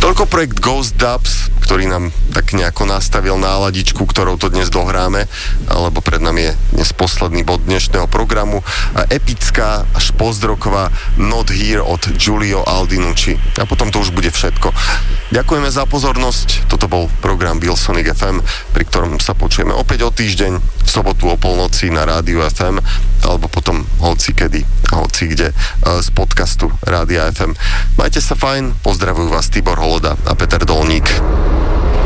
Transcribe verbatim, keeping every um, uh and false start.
Toľko projekt Ghost Dubs, ktorý nám tak nejako nastavil náladičku, ktorou to dnes dohráme, lebo pred nami je dnes posledný bod dnešného programu. Epická až pozdroková Not Here od Giulio Aldinucci. A potom to už bude všetko. Ďakujeme za pozornosť. Toto bol program Billsonic ef em, pri ktorom sa počujeme opäť o týždeň, v sobotu o polnoci na Rádiu ef em, alebo potom hoci kedy a hoci kde z podcastu Rádia ef em. Majte sa fajn, pozdravujú vás Tibor Holoda a Peter Dolník.